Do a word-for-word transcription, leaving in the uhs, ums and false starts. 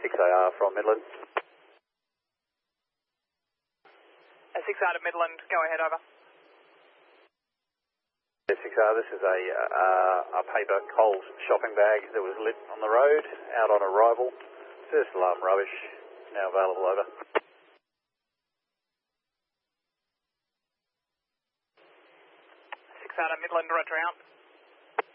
six A R from Midland. six A R to Midland, go ahead, over. six A R, this is a, uh, a paper Coles shopping bag that was lit on the road, out on arrival. First alarm rubbish, now available, over. six A R to Midland, roger out.